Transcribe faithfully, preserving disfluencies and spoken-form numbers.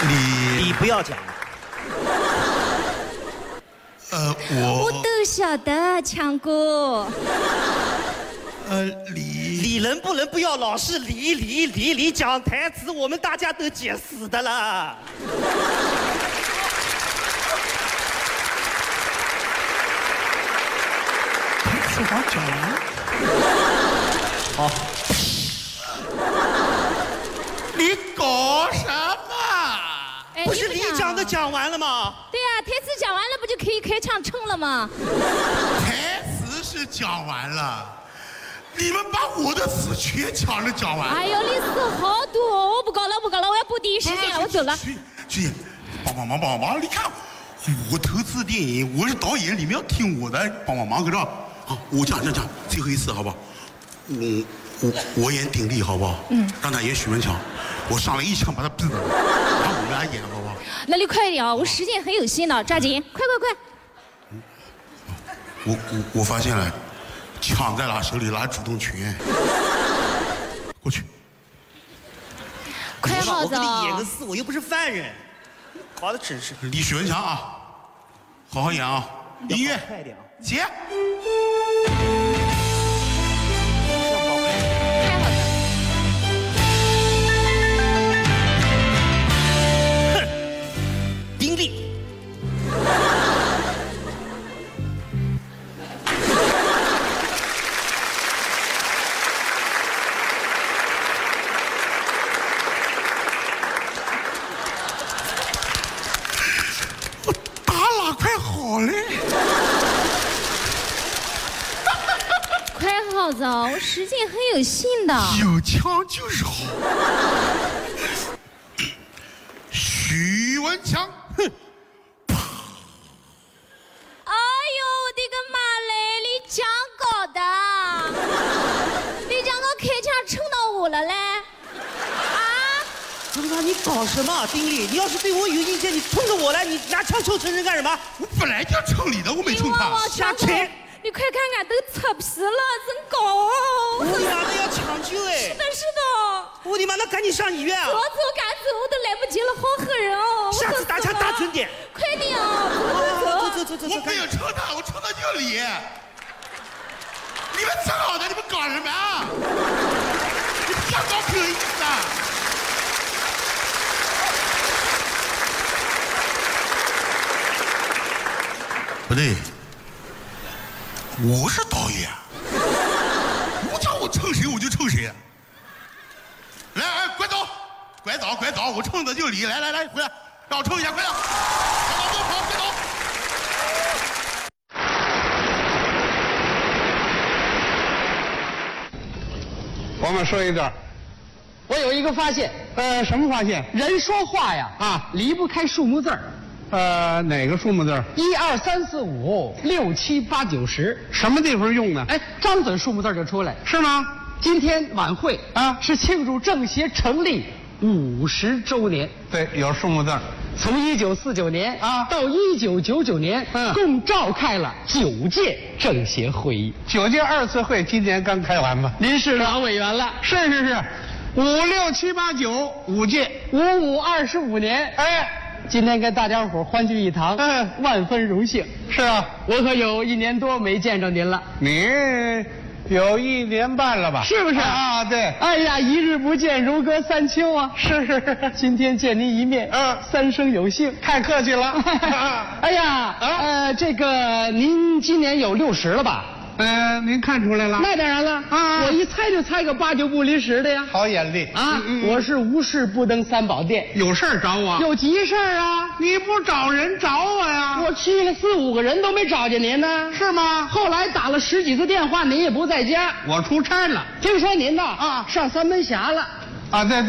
你你不要讲了。 呃，我我都晓得，强哥。 呃，李李能不能不要老是李李李李讲台词，我们大家都解死的啦。 台词刚讲完。 好。 你搞什么？ 哎不是你讲李讲的讲完了吗？ 对啊，台词讲完了，不就可以开场唱了吗？ 台词是讲完了，你们把我的词全抢着讲完。 哎呦，你词好多哦！我不搞了，不搞了，我要补第一时间，我走了。 去去，帮帮忙，帮帮忙！你看，我投资电影，我是导演，你们要听我的，帮帮忙，搁这儿啊！我讲讲讲，最后一次好不好？我我我演鼎力好不好？嗯，让他演许文强，我上来一枪把他毙了，然后我们俩演好不好？ 那你快一点啊，我时间很有限的，抓紧，快快快！ 我我我发现了，枪在他手里拿主动权。过去。 快好子我给你演哦！ 个四，我又不是犯人，搞得真是。 李许文强啊，好好演啊！音乐快点啊！ 接。 太好了！ 丁力。 好嘞， 快好子哦，我时间很有限的。 有枪就是好。许文强，哼！ 哎呦，我的个妈嘞！你讲搞的，你讲我开枪撑到我了嘞！ 怎么你搞什么，丁力？你要是对我有意见，你冲着我来，你拿枪抽成人干什么？ 我本来就冲你的，我没冲他。 下去！ 你快看看，都扯皮了，真搞！ 我的妈，那要抢救哎！ 是的，是的。 我的妈，那赶紧上医院啊！ 走走，赶走，我都来不及了，好吓人哦！ 下次打枪打准点。 快点啊！走走走走走！ 我没有冲他，我冲的就你。你们真好的，你们搞什么啊？你相当可以的。不对，我是导演，我叫我冲谁我就冲谁。来，哎，拐走，拐走，拐走，我冲的就你。来来来，回来，让我冲一下，快点，快走，快跑，快走。 我们说一段。 我有一个发现， 呃，什么发现？ 人说话呀， 啊， 离不开数目字儿。 呃，哪个数目字？ 一二三四五六七八九十， 什么地方用呢？ 哎，张嘴数目字就出来。 是吗？ 今天晚会啊是庆祝政协成立五十周年。 对，有数目字。 从一九四九年啊到一九九九年， 嗯共召开了九届政协会议。 九届二次会今年刚开完吧？ 您是老委员了， 是是是，五六七八九五届， 五五二十五年。 哎， 今天跟大家伙欢聚一堂， 嗯万分荣幸。 是啊， 我可有一年多没见着您了， 你有一年半了吧？ 是不是啊？对， 哎呀，一日不见如隔三秋啊！ 是是是， 今天见您一面， 嗯三生有幸。 太客气了。 哎呀，呃，这个您今年有六十了吧？ 呃，您看出来了？ 那当然了， 啊我一猜就猜个八九不离十的呀。 好眼力啊， 嗯嗯我是无事不登三宝殿， 有事儿找我？ 有急事儿啊。 你不找人找我呀？ 我去了四五个人都没找见您呢。 是吗？ 后来打了十几次电话，您也不在家。 我出差了。 听说您呐啊上三门峡了。 啊，对。